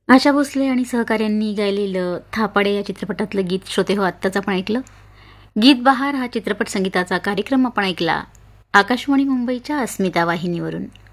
आशा भोसले आणि सहकाऱ्यांनी गायलेलं थापाडे या चित्रपटातलं गीत श्रोते हो आत्ताच आपण ऐकलं. गीत बहार हा चित्रपट संगीताचा कार्यक्रम आपण ऐकला आकाशवाणी मुंबईच्या अस्मिता वाहिनीवरून.